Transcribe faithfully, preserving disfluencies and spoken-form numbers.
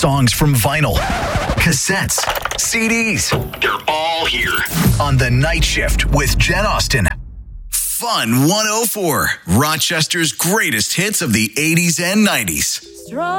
songs from vinyl, cassettes, C Ds. They're all here on The Night Shift with Jen Austen. Fun one oh four, Rochester's greatest hits of the eighties and nineties.